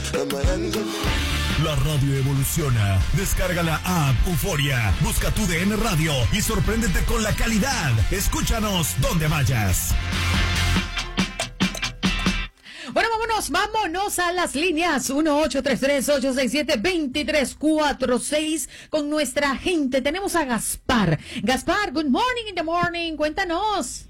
La radio evoluciona. Descarga la app Euforia. Busca tu DN Radio y sorpréndete con la calidad. Escúchanos donde vayas. Bueno, vámonos a las líneas 1-833-867-2346 con nuestra gente. Tenemos a Gaspar. Gaspar, good morning in the morning. Cuéntanos.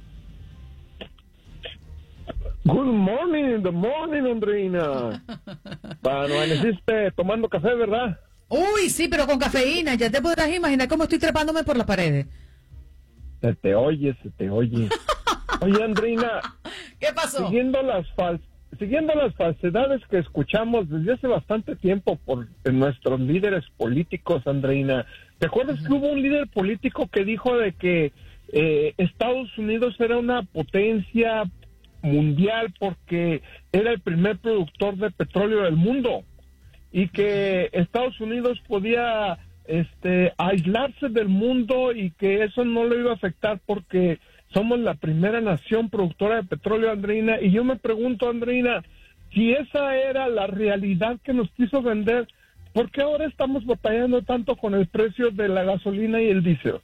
Good morning in the morning, Andreina. Amaneciste tomando café, ¿verdad? Uy, sí, pero con cafeína. Ya te podrás imaginar cómo estoy trepándome por las paredes. Se te oye. Oye, Andreina. ¿Qué pasó? Siguiendo las falsedades que escuchamos desde hace bastante tiempo por nuestros líderes políticos, Andreina. ¿Te acuerdas que hubo un líder político que dijo de que Estados Unidos era una potencia mundial porque era el primer productor de petróleo del mundo y que Estados Unidos podía aislarse del mundo y que eso no le iba a afectar porque somos la primera nación productora de petróleo, Andreina? Y yo me pregunto, Andreina, si esa era la realidad que nos quiso vender, ¿por qué ahora estamos batallando tanto con el precio de la gasolina y el diésel?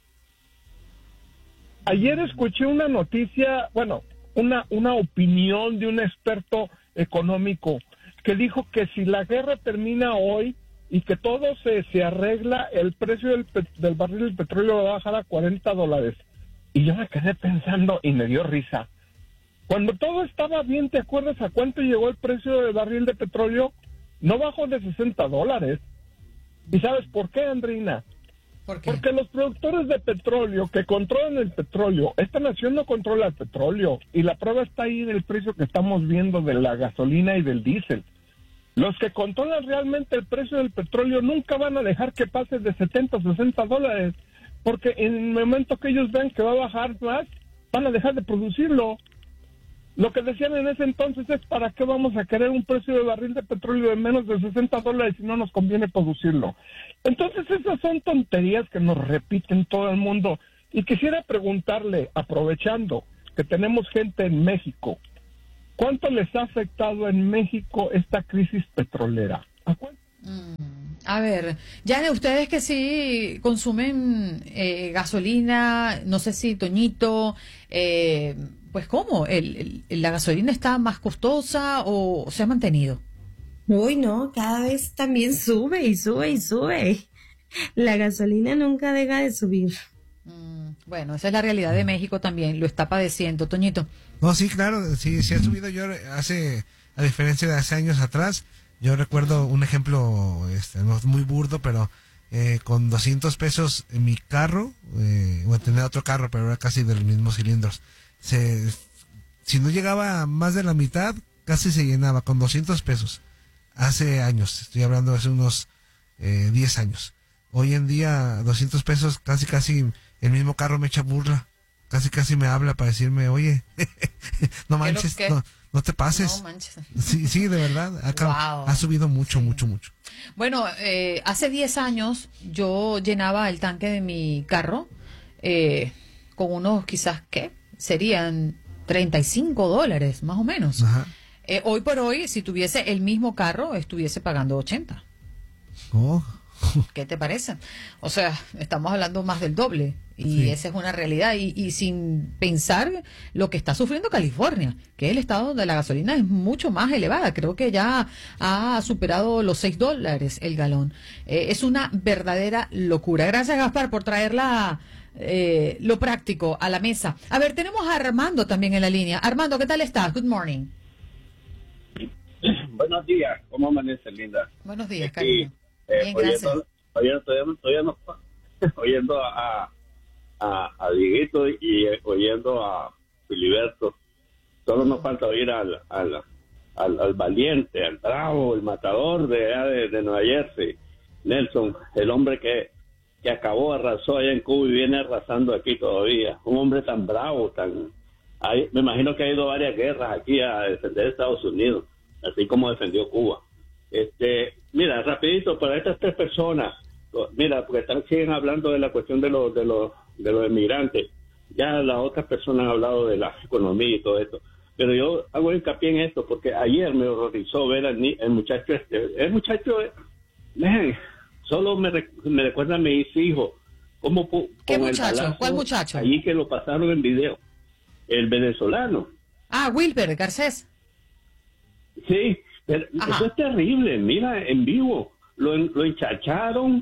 Ayer escuché una noticia, una opinión de un experto económico que dijo que si la guerra termina hoy y que todo se arregla, el precio del barril del petróleo va a bajar a $40. Y yo me quedé pensando y me dio risa. Cuando todo estaba bien, ¿te acuerdas a cuánto llegó el precio del barril de petróleo? No bajó de $60. ¿Y sabes por qué, Andreina? ¿Por qué? Porque los productores de petróleo que controlan el petróleo, esta nación no controla el petróleo, y la prueba está ahí en el precio que estamos viendo de la gasolina y del diésel. Los que controlan realmente el precio del petróleo nunca van a dejar que pase de $70 o $60, porque en el momento que ellos vean que va a bajar más, van a dejar de producirlo. Lo que decían en ese entonces es: ¿para qué vamos a querer un precio de barril de petróleo de menos de $60 si no nos conviene producirlo? Entonces esas son tonterías que nos repiten todo el mundo. Y quisiera preguntarle, aprovechando que tenemos gente en México, ¿cuánto les ha afectado en México esta crisis petrolera? ¿A cuánto? A ver, ya de ustedes que sí consumen gasolina, no sé si Toñito, pues ¿cómo? ¿La gasolina está más costosa o se ha mantenido? Uy, no, cada vez también sube y sube y sube. La gasolina nunca deja de subir. Bueno, esa es la realidad de México también, lo está padeciendo, Toñito. No, sí, claro, sí ha subido. Yo a diferencia de hace años atrás, yo recuerdo un ejemplo, no muy burdo, pero con 200 pesos en mi carro, tenía otro carro, pero era casi de los mismos cilindros. Si no llegaba a más de la mitad, casi se llenaba con 200 pesos. Hace años, estoy hablando de hace unos 10 años. Hoy en día, 200 pesos, casi el mismo carro me echa burla. Casi me habla para decirme: oye, no manches, no te pases. No manches. Sí, de verdad, Wow. ha subido mucho. Bueno, hace 10 años yo llenaba el tanque de mi carro con unos, quizás, ¿qué? Serían $35, más o menos. Ajá. Hoy por hoy, si tuviese el mismo carro, estuviese pagando 80. Oh. ¿Qué te parece? O sea, estamos hablando más del doble. Y Sí. esa es una realidad. Y sin pensar lo que está sufriendo California, que es el estado donde la gasolina es mucho más elevada. Creo que ya ha superado los $6 el galón. Es una verdadera locura. Gracias, Gaspar, por traerla lo práctico a la mesa. A ver, tenemos a Armando también en la línea. Armando, ¿qué tal estás? Good morning. Buenos días, ¿cómo amanece, linda? Buenos días, Aquí, cariño. Bien, gracias. oyendo a Dieguito y oyendo a Filiberto. Solo nos falta oír al valiente, al bravo, el matador de Nueva Jersey, Nelson, el hombre que arrasó allá en Cuba y viene arrasando aquí todavía. Un hombre tan bravo, me imagino que ha ido varias guerras aquí a defender Estados Unidos, así como defendió Cuba. Mira, rapidito, para estas tres personas, mira, porque siguen hablando de la cuestión de los emigrantes. Ya las otras personas han hablado de la economía y todo esto. Pero yo hago hincapié en esto porque ayer me horrorizó ver el muchacho solo me recuerda a mis hijos. ¿Qué muchacho? ¿Cuál muchacho? Allí que lo pasaron en video. El venezolano. Wilber Garcés. Sí, pero eso es terrible. Mira, en vivo. Lo enchacharon,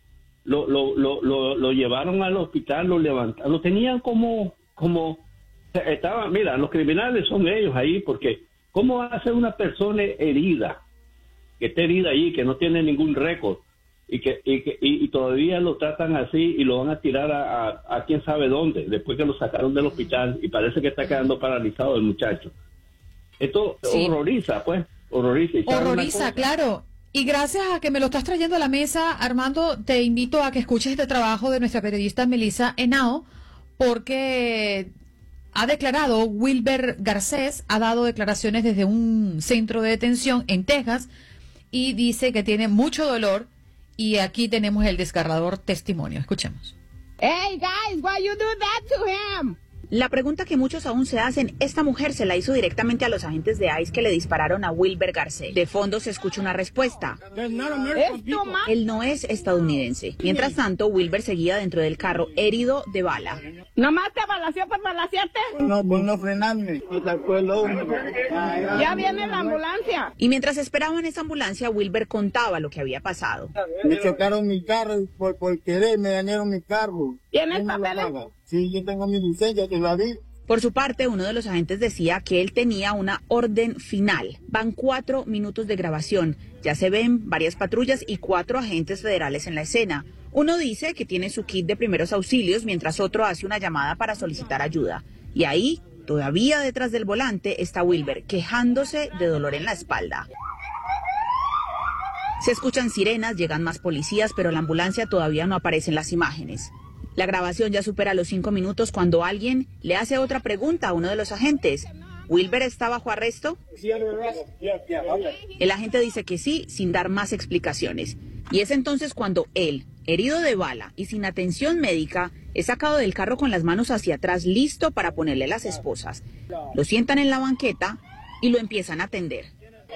lo llevaron al hospital, lo levantaron. Lo tenían como estaba, mira, los criminales son ellos ahí, porque ¿cómo va a ser una persona herida, que esté herida allí, que no tiene ningún récord, y todavía lo tratan así y lo van a tirar a quién sabe dónde, después que lo sacaron del hospital y parece que está quedando paralizado el muchacho? Esto sí. Horroriza, Claro. Y gracias a que me lo estás trayendo a la mesa, Armando, te invito a que escuches este trabajo de nuestra periodista Melissa Henao, porque ha declarado, Wilber Garcés ha dado declaraciones desde un centro de detención en Texas y dice que tiene mucho dolor, y aquí tenemos el desgarrador testimonio. Escuchemos. Hey guys, why you do that to him? La pregunta que muchos aún se hacen, esta mujer se la hizo directamente a los agentes de ICE que le dispararon a Wilber Garcés. De fondo se escucha una respuesta. Él no es estadounidense. Mientras tanto, Wilber seguía dentro del carro herido de bala. ¿Nomás te balació por balaciarte? No, por no frenarme. Ya viene la ambulancia. Y mientras esperaban esa ambulancia, Wilber contaba lo que había pasado. Me chocaron mi carro por querer, me dañaron mi carro. ¿Tienes papeles? Sí, yo tengo mi licencia, que la vi. Por su parte, uno de los agentes decía que él tenía una orden final. Van 4 minutos de grabación. Ya se ven varias patrullas y 4 agentes federales en la escena. Uno dice que tiene su kit de primeros auxilios, mientras otro hace una llamada para solicitar ayuda. Y ahí, todavía detrás del volante, está Wilber, quejándose de dolor en la espalda. Se escuchan sirenas, llegan más policías, pero la ambulancia todavía no aparece en las imágenes. La grabación ya supera los 5 minutos cuando alguien le hace otra pregunta a uno de los agentes. ¿Wilber está bajo arresto? El agente dice que sí, sin dar más explicaciones. Y es entonces cuando él, herido de bala y sin atención médica, es sacado del carro con las manos hacia atrás, listo para ponerle las esposas. Lo sientan en la banqueta y lo empiezan a atender.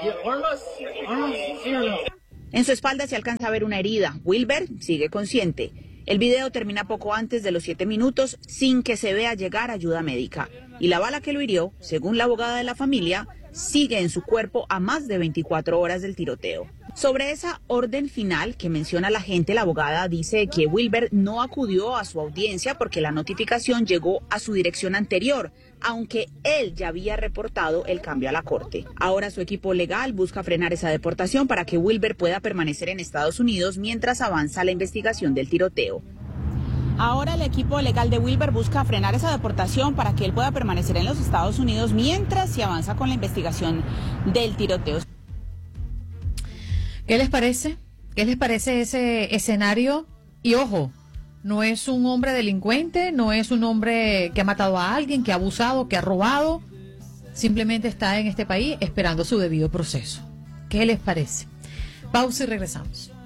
En su espalda se alcanza a ver una herida. Wilber sigue consciente. El video termina poco antes de los 7 minutos sin que se vea llegar ayuda médica. Y la bala que lo hirió, según la abogada de la familia, sigue en su cuerpo a más de 24 horas del tiroteo. Sobre esa orden final que menciona la agente, la abogada dice que Wilber no acudió a su audiencia porque la notificación llegó a su dirección anterior, aunque él ya había reportado el cambio a la corte. Ahora su equipo legal busca frenar esa deportación para que Wilber pueda permanecer en Estados Unidos mientras avanza la investigación del tiroteo. Ahora el equipo legal de Wilber busca frenar esa deportación para que él pueda permanecer en los Estados Unidos mientras se avanza con la investigación del tiroteo. ¿Qué les parece? ¿Qué les parece ese escenario? Y ojo, no es un hombre delincuente, no es un hombre que ha matado a alguien, que ha abusado, que ha robado. Simplemente está en este país esperando su debido proceso. ¿Qué les parece? Pausa y regresamos.